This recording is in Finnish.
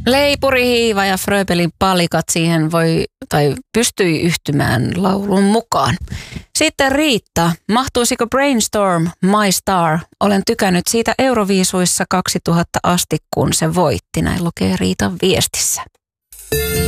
Leipuri, hiiva ja Fröbelin palikat siihen pystyi yhtymään laulun mukaan. Sitten Riitta, mahtuisiko Brainstorm, My Star? Olen tykännyt siitä Euroviisuissa 2000 asti, kun se voitti. Näin lukee Riitan viestissä.